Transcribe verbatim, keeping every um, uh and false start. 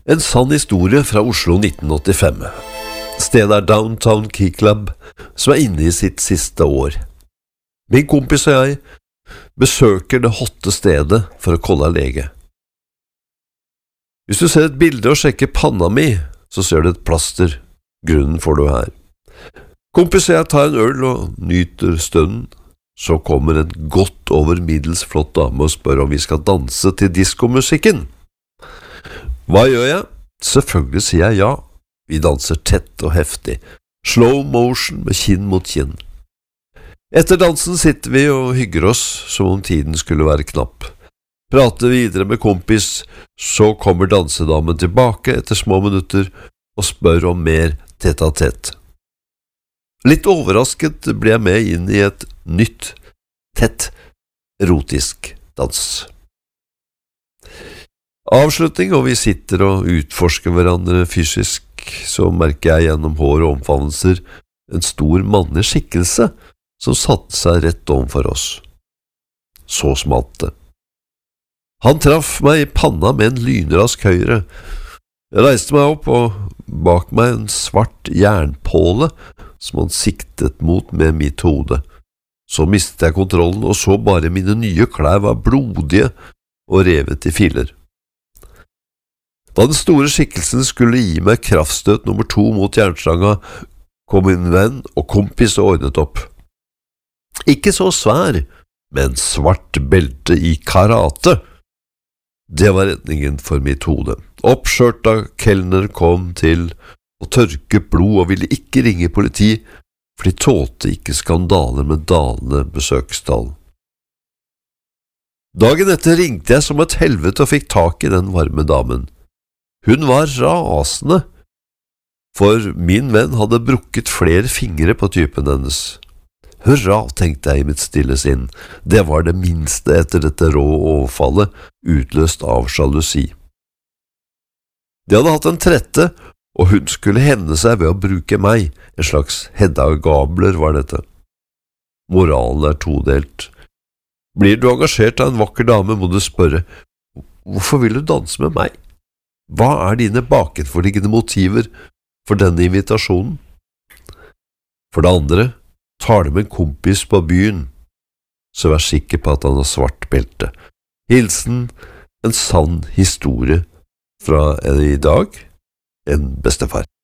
En sann historie fra Oslo nitten åttifem. Stedet er Downtown Key Club, som er inne i sitt siste år. Min kompis og jeg besøker det hotte stedet for å kolla lege. Hvis du ser et bilde og sjekker panna mi, så ser du et plaster. Grunnen får du her. Kompis og jeg tar en øl og nyter stunden. Så kommer en godt over middels flott dame og spør om vi skal danse til diskomusikken. Hva gjør jeg? Selvfølgelig sier jeg ja. Vi danser tett og heftig. Slow motion med kinn mot kinn. Etter dansen sitter vi og hygger oss som om tiden skulle være knapp. Prater videre med kompis, så kommer dansedamen tilbake etter små minutter og spør om mer tett a tett. Litt overrasket ble jeg med inn i et nytt, tett, erotisk dans. Avslutning, og vi sitter og utforsker hverandre fysisk, så merker jeg gjennom hår og omfavnelser en stor mannlig skikkelse som satte seg rett overfor oss. Så smalt det. Han traff meg i panna med en lynrask høyre. Jeg reiste meg opp, og bak meg en svart jernpåle som han siktet mot med mitt hode. Så mistet jeg kontrollen, og så bare mine nye klær var blodige og revet i filer. Da den store skikkelsen skulle gi meg kraftstøt nummer to mot jernstanga, kom min venn og kompis og ordnet opp. Ikke så svær, men svart belte i karate. Det var redningen for mitt hode. Oppskjørta kelner kom til og tørket blod og ville ikke ringe politi, for de tålte ikke skandaler med dalende besøkstall. Dagen etter ringte jeg som et helvete og fikk tak i den varme damen. Hun var rasende, for min venn hadde brukket flere fingre på typen hennes. Hurra, tenkte jeg i mitt stille sinn, det var det minste etter dette rå overfallet, utløst av sjalusi. De hadde hatt en trette, og hun skulle hevne seg ved å bruke meg, en slags Hedda Gabler var dette. Moralen er todelt. Blir du engasjert av en vakker dame, må du spørre, hvorfor vil du danse med meg? Hva er dine bakenforliggende motiver for denne invitasjonen? For det andre, tar du med en kompis på byen, så vær sikker på at han har svart belte. Hilsen, en sann historie fra en i dag, en bestefar.